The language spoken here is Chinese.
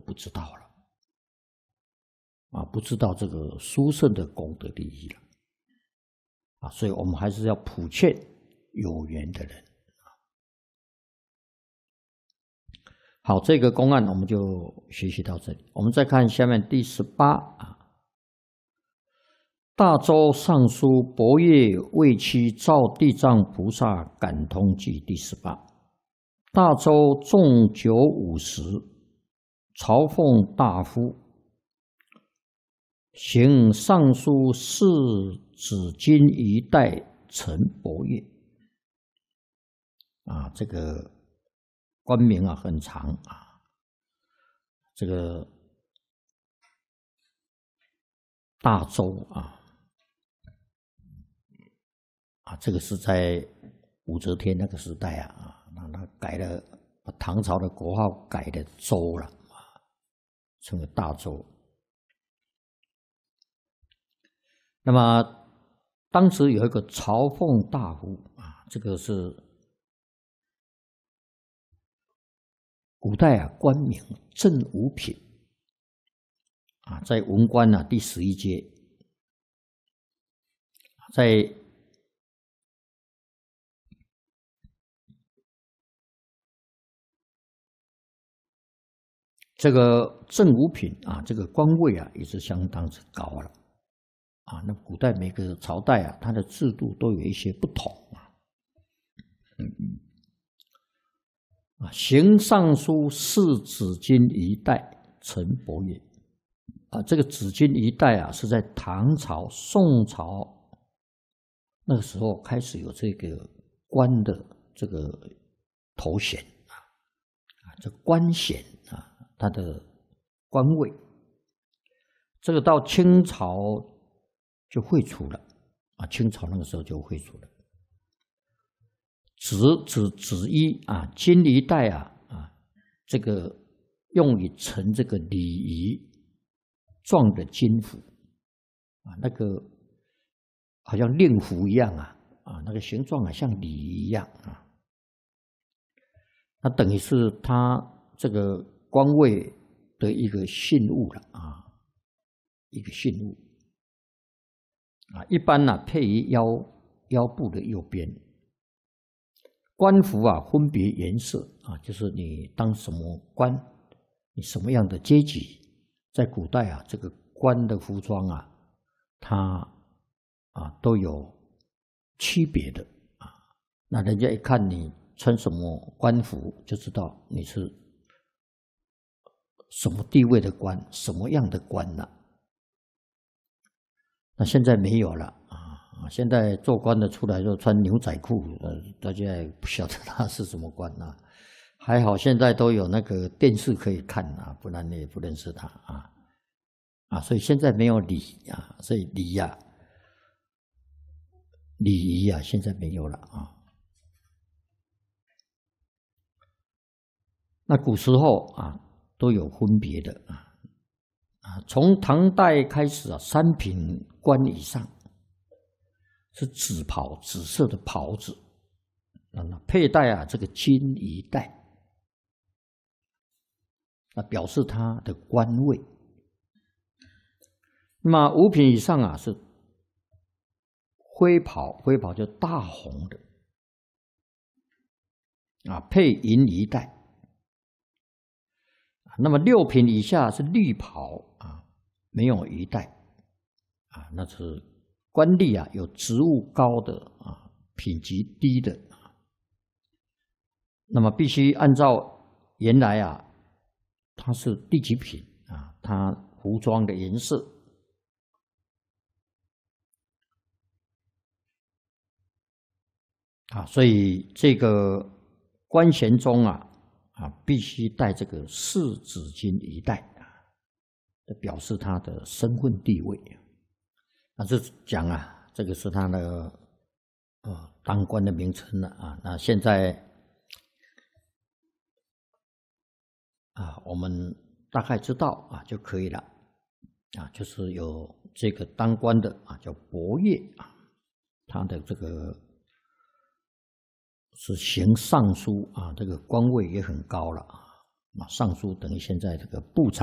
不知道了，不知道这个殊胜的功德利益了，所以我们还是要普劝有缘的人。好，这个公案我们就学习到这里。我们再看下面第18大周尚书伯业为其造地藏菩萨感通记第18。大周仲久50，朝奉大夫，行尚书侍紫金一代陈伯业。这个官名很长这个大周这个是在武则天那个时代让他改了，把唐朝的国号改的周了成为大周。那么当时有一个朝奉大夫这个是古代官名正五品在文官第11阶，在这个正五品这个官位也是相当之高了那古代每个朝代它的制度都有一些不同行尚书侍紫金一代陈伯业这个紫金一代是在唐朝、宋朝那个时候开始有这个官的这个头衔这官衔他的官位，这个到清朝就废除了清朝那个时候就废除了。紫衣金一代这个用以盛这个礼仪状的金符那个好像令符一样那个形状像礼仪一样那等于是他这个官位的一个信物了一个信物一般配于腰部的右边。官服分别颜色就是你当什么官，你什么样的阶级，在古代这个官的服装它都有区别的那人家一看你穿什么官服，就知道你是什么地位的官，什么样的官那现在没有了现在做官的出来就穿牛仔裤大家也不晓得他是什么官还好现在都有那个电视可以看不然你也不认识他所以现在没有礼所以礼仪现在没有了那古时候都有分别的从唐代开始3品官以上是紫袍，紫色的袍子佩戴这个金一带表示他的官位。那么5品以上是灰袍，灰袍就大红的配银一带。那么6品以下是绿袍没有一带那是官吏有职务高的品级低的那么必须按照原来它是第几品它服装的颜色所以这个官衔中必须带这个侍紫金一带表示他的身份地位这讲这个是他的当官的名称了那现在我们大概知道就可以了就是有这个当官的叫伯业他的这个是行尚书这个官位也很高了尚书等于现在这个部长。